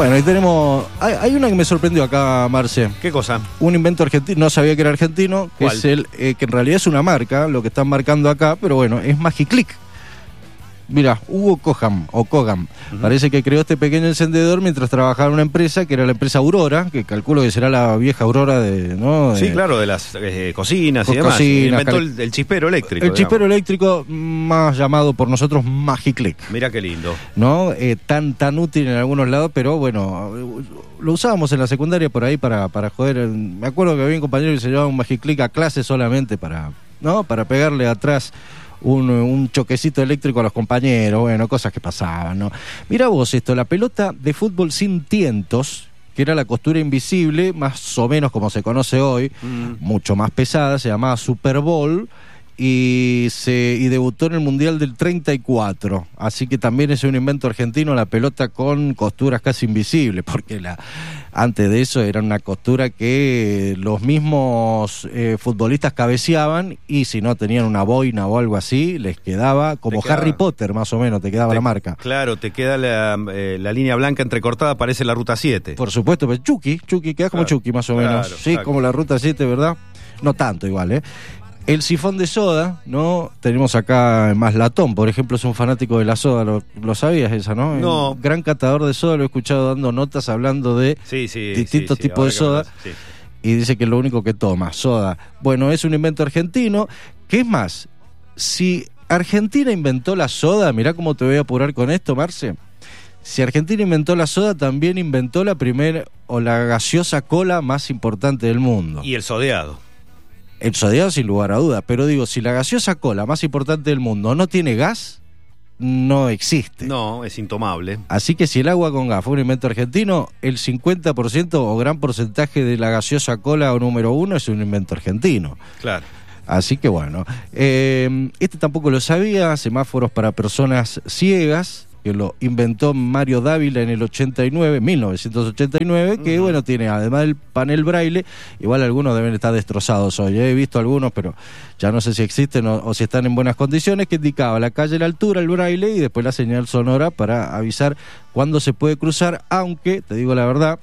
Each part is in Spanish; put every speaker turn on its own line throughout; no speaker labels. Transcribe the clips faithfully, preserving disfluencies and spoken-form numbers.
Bueno, ahí tenemos... Hay, hay una que me sorprendió acá, Marce.
¿Qué cosa?
Un invento argentino, no sabía que era argentino, que
¿Cuál?
es el eh, que en realidad es una marca, lo que están marcando acá, pero bueno, es Magiclick. Mira, Hugo Coham, o Cogam, uh-huh. Parece que creó este pequeño encendedor mientras trabajaba en una empresa, que era la empresa Aurora, que calculo que será la vieja Aurora de... ¿no?
Sí,
de,
claro, de las eh, cocinas
co-
y demás.
cocinas,
Inventó
cal-
el, el chispero eléctrico.
El
digamos.
chispero eléctrico, más llamado por nosotros Magiclick.
Mira qué lindo.
¿No? Eh, tan, tan útil en algunos lados, pero bueno, lo usábamos en la secundaria por ahí para, para joder. Me acuerdo que había un compañero que se llevaba un Magiclick a clase solamente para, ¿no? Para pegarle atrás un, un choquecito eléctrico a los compañeros, bueno, cosas que pasaban, ¿no? Mira vos esto, la pelota de fútbol sin tientos, que era la costura invisible, más o menos como se conoce hoy, mm. mucho más pesada, se llamaba Super Bowl, y se y debutó en el Mundial del treinta y cuatro, así que también es un invento argentino, la pelota con costuras casi invisibles, porque la antes de eso era una costura que los mismos eh, futbolistas cabeceaban, y si no tenían una boina o algo así, les quedaba como
quedaba,
Harry Potter, más o menos, te quedaba
te,
la marca.
Claro, te queda la, eh, la línea blanca entrecortada, parece la ruta siete.
Por supuesto, pero Chucky, Chucky, queda como
claro,
Chucky, más o menos.
claro,
Sí,
exacto.
como la ruta siete, ¿verdad? No tanto igual, ¿eh? El sifón de soda, ¿no? Tenemos acá más Latón, por ejemplo, es un fanático de la soda, ¿lo, lo sabías esa, no?
No.
El gran catador de soda, lo he escuchado dando notas hablando de
sí, sí,
distintos
sí, sí,
tipos de soda,
sí.
y dice que es lo único que toma, soda. Bueno, es un invento argentino. ¿Qué es más? Si Argentina inventó la soda, mirá cómo te voy a apurar con esto, Marce. Si Argentina inventó la soda, también inventó la primera o la gaseosa cola más importante del mundo.
Y el sodeado.
El sodeado sin lugar a duda, pero digo, si la gaseosa cola más importante del mundo no tiene gas, no existe.
No, es intomable.
Así que si el agua con gas fue un invento argentino, el cincuenta por ciento o gran porcentaje de la gaseosa cola o número uno es un invento argentino.
Claro.
Así que bueno, eh, este tampoco lo sabía, semáforos para personas ciegas, que lo inventó Mario Dávila en el ochenta y nueve, mil novecientos ochenta y nueve, que uh-huh. bueno, tiene además del panel braille, igual algunos deben estar destrozados hoy, he visto algunos, pero ya no sé si existen o, o si están en buenas condiciones, que indicaba la calle, la altura, el braille y después la señal sonora para avisar cuándo se puede cruzar, aunque, te digo la verdad,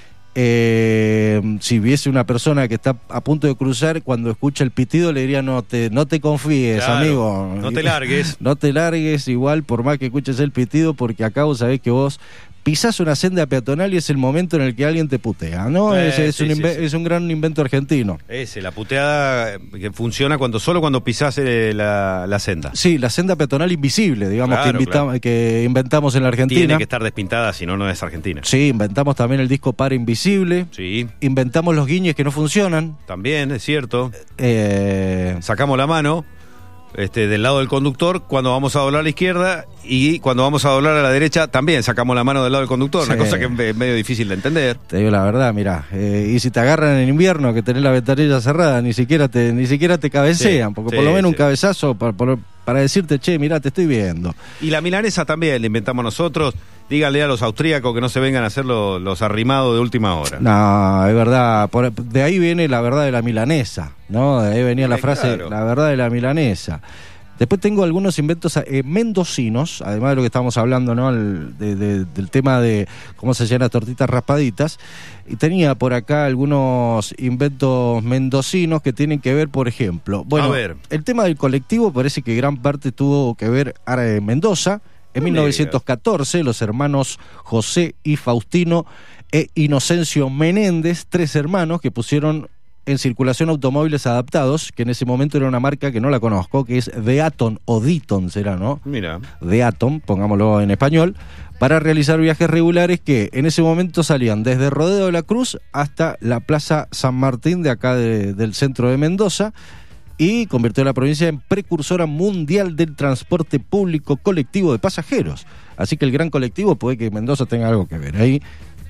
Eh, si viese una persona que está a punto de cruzar, cuando escucha el pitido le diría no te, no te confíes, claro, amigo,
no te largues
no te largues igual por más que escuches el pitido, porque acá vos sabés que vos pisás una senda peatonal y es el momento en el que alguien te putea, ¿no? Eh, es, es,
sí,
un inve-
sí, sí.
es un gran invento argentino.
Ese, la puteada que funciona cuando solo cuando pisás eh, la, la senda.
Sí, la senda peatonal invisible, digamos,
claro,
que, invitamos,
claro.
que inventamos en la Argentina.
Tiene que estar despintada, si no, no es Argentina.
Sí, inventamos también el disco par invisible.
Sí.
Inventamos los guiñes que no funcionan.
También, es cierto.
Eh...
Sacamos la mano este, del lado del conductor cuando vamos a doblar a la izquierda, y cuando vamos a doblar a la derecha también sacamos la mano del lado del conductor, sí. Una cosa que es medio difícil de entender.
Te digo la verdad, mirá, eh, y si te agarran en invierno que tenés la ventanilla cerrada, ni siquiera te ni siquiera te cabecean, sí, porque sí, por lo menos sí. un cabezazo para, para decirte, che, mirá, te estoy viendo.
Y la milanesa también la inventamos nosotros. Díganle a los austríacos que no se vengan a hacer los, los arrimados de última hora.
No, es verdad. Por, de ahí viene la verdad de la milanesa, ¿no? De ahí venía la frase, claro. La verdad de la milanesa. Después tengo algunos inventos eh, mendocinos, además de lo que estamos hablando, ¿no? El, de, de, del tema de cómo se hacían las tortitas raspaditas. Y tenía por acá algunos inventos mendocinos que tienen que ver, por ejemplo, bueno,
a ver.
El tema del colectivo parece que gran parte tuvo que ver en Mendoza. En mil novecientos catorce, los hermanos José y Faustino e Inocencio Menéndez, tres hermanos que pusieron en circulación automóviles adaptados, que en ese momento era una marca que no la conozco, que es Deaton o Diton será, ¿no?
Mira.
Deaton, pongámoslo en español, para realizar viajes regulares que en ese momento salían desde Rodeo de la Cruz hasta la Plaza San Martín de acá de, del centro de Mendoza, y convirtió a la provincia en precursora mundial del transporte público colectivo de pasajeros. Así que el gran colectivo puede que Mendoza tenga algo que ver ahí.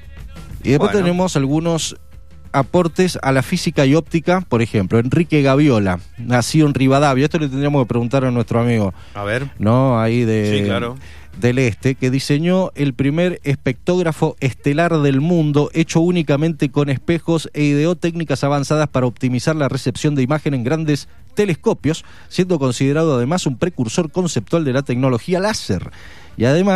Y después bueno. tenemos algunos aportes a la física y óptica, por ejemplo, Enrique Gaviola, nacido en Rivadavia. Esto le tendríamos que preguntar a nuestro amigo.
A ver.
¿No? Ahí de...
Sí, claro.
Del Este, que diseñó el primer espectógrafo estelar del mundo, hecho únicamente con espejos, e ideó técnicas avanzadas para optimizar la recepción de imagen en grandes telescopios, siendo considerado además un precursor conceptual de la tecnología láser. Y además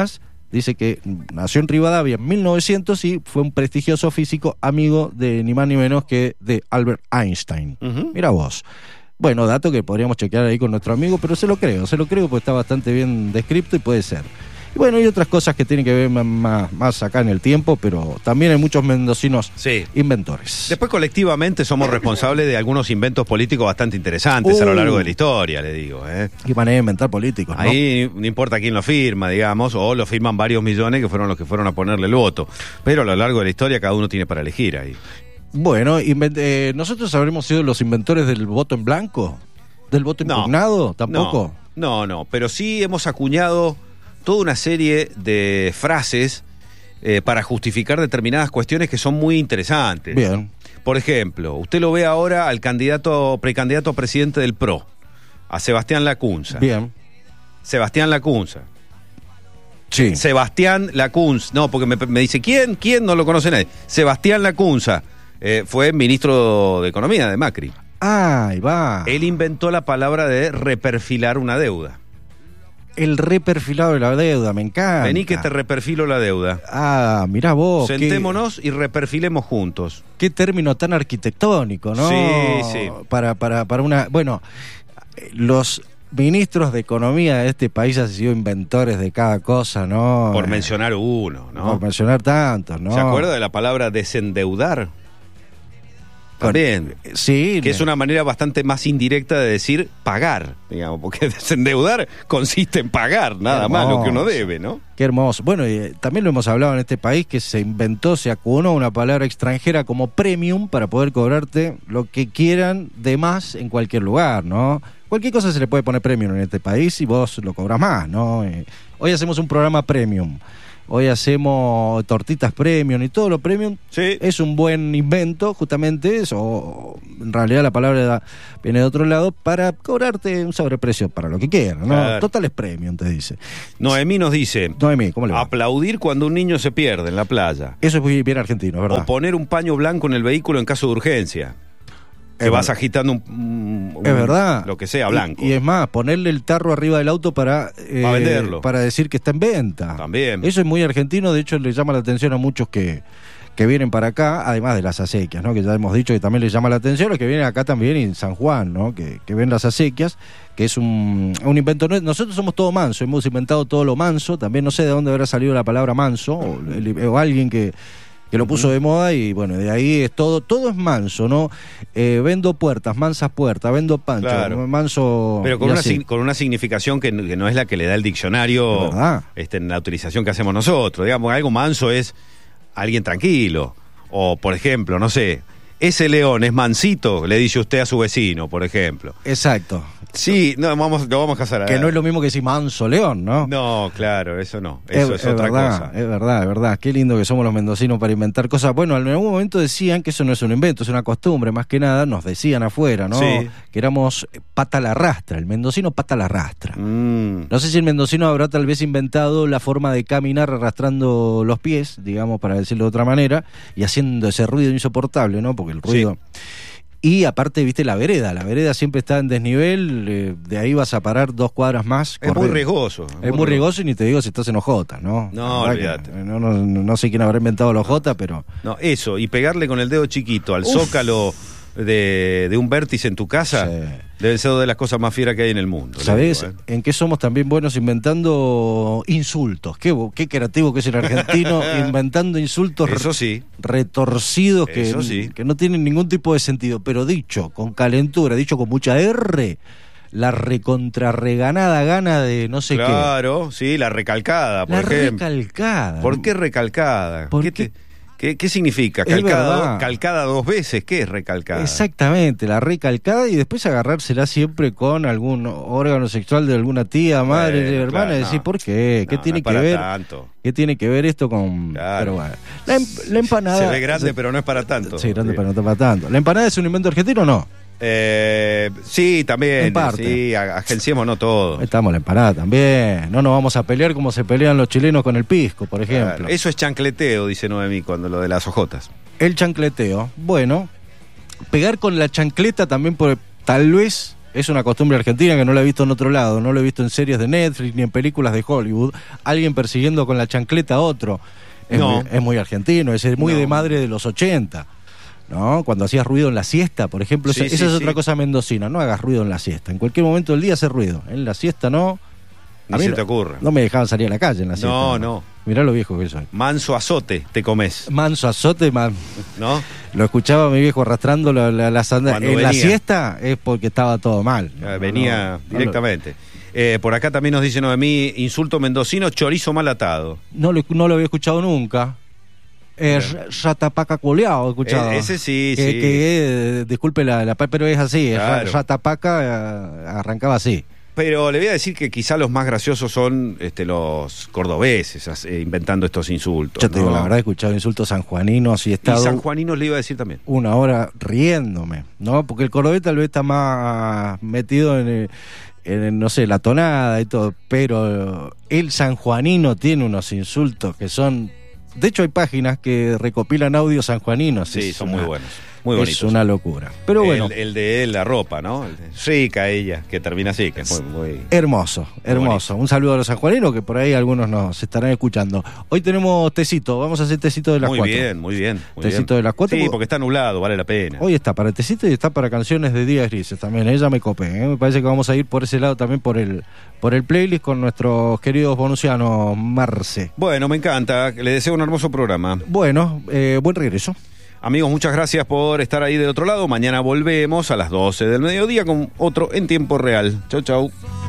dice que nació en Rivadavia en mil novecientos y fue un prestigioso físico amigo de ni más ni menos que de Albert Einstein. Uh-huh. Mira vos. Bueno, dato que podríamos chequear ahí con nuestro amigo, pero se lo creo, se lo creo porque está bastante bien descrito y puede ser. Y bueno, hay otras cosas que tienen que ver más, más acá en el tiempo, pero también hay muchos mendocinos sí. inventores.
Después colectivamente somos responsables de algunos inventos políticos bastante interesantes uh, a lo largo de la historia, le digo. ¿eh?
Qué manera de inventar políticos, ¿no?
Ahí no importa quién lo firma, digamos, o lo firman varios millones que fueron los que fueron a ponerle el voto. Pero a lo largo de la historia cada uno tiene para elegir ahí.
Bueno, invent- eh, ¿nosotros habremos sido los inventores del voto en blanco? ¿Del voto impugnado? No, ¿tampoco?
No, no, no, pero sí hemos acuñado toda una serie de frases eh, para justificar determinadas cuestiones que son muy interesantes.
Bien.
Por ejemplo, usted lo ve ahora al candidato, precandidato a presidente del P R O, a Sebastián Lacunza.
Bien.
Sebastián Lacunza.
Sí.
Sebastián Lacunza. No, porque me, me dice, ¿quién? ¿Quién? No lo conoce nadie. Sebastián Lacunza eh, fue ministro de Economía de Macri.
Ah, ahí va.
Él inventó la palabra de reperfilar una deuda.
El reperfilado de la deuda, me encanta.
Vení que te reperfilo la deuda.
Ah, mirá vos.
Sentémonos
qué,
y reperfilemos juntos.
Qué término tan arquitectónico, ¿no?
Sí, sí.
Para, para, para una... Bueno, los ministros de Economía de este país han sido inventores de cada cosa, ¿no?
Por mencionar uno, ¿no?
Por mencionar tantos, ¿no?
¿Se acuerda de la palabra desendeudar? También.
Sí.
Que es una manera bastante más indirecta de decir pagar, digamos, porque desendeudar consiste en pagar, nada más lo que uno debe, ¿no?
Qué hermoso. Bueno, y eh, también lo hemos hablado en este país, que se inventó, se acunó una palabra extranjera como premium para poder cobrarte lo que quieran de más en cualquier lugar, ¿no? Cualquier cosa se le puede poner premium en este país y vos lo cobras más, ¿no? Eh, hoy hacemos un programa premium. Hoy hacemos tortitas premium y todo lo premium.
Sí.
Es un buen invento, justamente eso. En realidad la palabra viene de otro lado para cobrarte un sobreprecio para lo que quieras, ¿no? Claro. Total es premium, te dice.
Noemí nos dice:
Noemí, ¿cómo le va?
Aplaudir cuando un niño se pierde en la playa.
Eso es muy bien argentino, ¿verdad?
O poner un paño blanco en el vehículo en caso de urgencia. Que
es
vas
verdad.
agitando un, un,
es verdad.
Lo que sea, blanco.
Y, y es más, ponerle el tarro arriba del auto para, eh,
para venderlo.
Para decir que está en venta.
También.
Eso es muy argentino, de hecho le llama la atención a muchos que, que vienen para acá, además de las acequias, ¿no? Que ya hemos dicho que también les llama la atención, los que vienen acá también en San Juan, ¿no? Que, que ven las acequias, que es un, un invento. Nosotros somos todo manso, hemos inventado todo lo manso, también no sé de dónde habrá salido la palabra manso, o, el, o alguien que... que lo puso de moda y bueno, de ahí es todo, todo es manso, ¿no? Eh, vendo puertas, mansas puertas, vendo pancho,
claro.
manso...
Pero con una, con una significación que no, que no es la que le da el diccionario este, en la utilización que hacemos nosotros. Digamos, algo manso es alguien tranquilo. O, por ejemplo, no sé, ese león es mansito, le dice usted a su vecino, por ejemplo.
Exacto.
Sí, no, vamos, lo vamos a casar.
Que no es lo mismo que decir manso león, ¿no?
No, claro, eso no. Eso es,
es,
es otra
verdad,
cosa.
Es verdad, es verdad. Qué lindo que somos los mendocinos para inventar cosas. Bueno, en algún momento decían que eso no es un invento, es una costumbre, más que nada, nos decían afuera, ¿no?
Sí.
Que éramos pata la rastra, el mendocino pata la rastra.
Mm.
No sé si el mendocino habrá tal vez inventado la forma de caminar arrastrando los pies, digamos, para decirlo de otra manera, y haciendo ese ruido insoportable, ¿no? Porque el ruido... Sí. Y aparte, viste, la vereda, la vereda siempre está en desnivel, eh, de ahí vas a parar dos cuadras más.
Es muy riesgoso.
Es muy, muy riesgoso y ni te digo si estás en Ojota, ¿no?
No, olvídate.
No, no, no sé quién habrá inventado los Ojota, pero...
No, eso, y pegarle con el dedo chiquito al Uf. zócalo de, de un vértice en tu casa, sí. debe ser una de las cosas más fieras que hay en el mundo.
¿Sabés
digo, eh?
en qué somos también buenos inventando insultos? Qué, qué creativo que es el argentino, inventando insultos
Eso sí.
retorcidos que,
Eso sí.
que no tienen ningún tipo de sentido, pero dicho con calentura, dicho con mucha R... la recontrarreganada gana de no sé
claro,
qué.
Claro, sí, la recalcada, por
la
ejemplo.
recalcada.
¿Por qué recalcada?
¿Por
¿Qué,
qué?
Te, qué, ¿Qué significa? Calcada, do, calcada dos veces, ¿qué es recalcada?
Exactamente, la recalcada y después agarrársela siempre con algún órgano sexual de alguna tía, madre, bueno, hermana, claro, y decir, no. ¿por qué? ¿Qué
no,
tiene
no
que ver?
Tanto.
¿Qué tiene que ver esto con...?
Claro.
Pero bueno, la, em, la empanada...
Se ve grande, se, pero no es para tanto.
Sí, grande, sí. pero no es para tanto. ¿La empanada es un invento argentino o no?
Eh, sí, también.
En parte.
Sí, agenciemos no todo.
Estamos la empanada también. No nos vamos a pelear como se pelean los chilenos con el pisco, por ejemplo.
Claro. Eso es chancleteo, dice Noemí, cuando lo de las ojotas.
El chancleteo. Bueno, pegar con la chancleta también por, tal vez Es una costumbre argentina que no la he visto en otro lado, no lo he visto en series de Netflix ni en películas de Hollywood. Alguien persiguiendo con la chancleta a otro. Es, no. muy, es muy argentino, es muy no. de madre de los ochenta. ¿No? Cuando hacías ruido en la siesta, por ejemplo, sí, esa, sí, esa es sí. otra cosa mendocina, no hagas ruido en la siesta. En cualquier momento del día hace ruido, en la siesta no.
Ni a mí se te ocurre.
No me dejaban salir a la calle en la siesta.
No, no.
Mirá lo viejo que soy.
Manso azote te comes.
Manso azote, man.
¿No?
Lo escuchaba mi viejo arrastrando la, la, la sandalias. En venía. La siesta es porque estaba todo mal.
No, venía no, directamente. No lo... eh, por acá también nos dice Noemí, insulto mendocino, chorizo mal atado.
No lo, no lo había escuchado nunca. Eh, ratapaca coleado, escuchado.
Eh, ese sí,
que,
sí.
Que, eh, disculpe la, la pero es así,
claro.
Ratapaca eh, arrancaba así.
Pero le voy a decir que quizá los más graciosos son este, los cordobeses eh, inventando estos insultos.
Yo te
¿no?
digo, la verdad he escuchado insultos sanjuaninos y he estado...
Y sanjuaninos le iba a decir también.
Una hora riéndome, ¿no? Porque el cordobés tal vez está más metido en... En, no sé, la tonada y todo, pero el sanjuanino tiene unos insultos que son... De hecho hay páginas que recopilan audios sanjuaninos.
Sí,
es
son
una,
muy buenos, muy bonitos.
Es una locura. Pero bueno.
El, el de la ropa, ¿no? El de, rica ella, que termina así, que es muy, muy...
Hermoso, hermoso. Muy Un saludo a los sanjuaninos, que por ahí algunos nos estarán escuchando. Hoy tenemos tecito, vamos a hacer tecito de las
muy
cuatro.
Bien, muy bien, muy
Tecito
bien.
de las cuatro.
Sí, porque está nublado, vale la pena.
Hoy está para tecito y está para canciones de días grises también. Ella me copé, ¿eh? Me parece que vamos a ir por ese lado también por el... por el playlist con nuestros queridos bonusianos Marce.
Bueno, me encanta, le deseo un hermoso programa.
Bueno, eh, buen regreso.
Amigos, muchas gracias por estar ahí del otro lado. Mañana volvemos a las doce del mediodía con otro En Tiempo Real. Chau, chau.